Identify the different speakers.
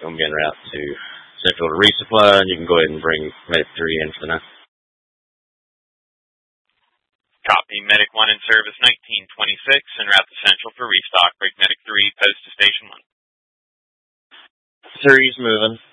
Speaker 1: Going to be en route to Central to resupply, and you can go ahead and bring Medic 3 in for the night.
Speaker 2: Copy. Medic 1 in service 1926, en route to Central for restock. Break Medic 3, post to Station 1.
Speaker 1: 3's moving.